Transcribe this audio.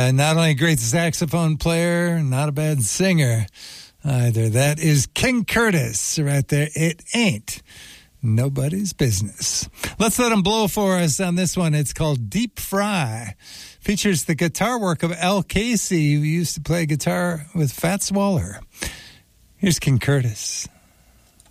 Not only a great saxophone player, not a bad singer either. That is King Curtis right there. It ain't nobody's business. Let's let him blow for us on this one. It's called Deep Fry. Features the guitar work of Al Casey, who used to play guitar with Fats Waller. Here's King Curtis.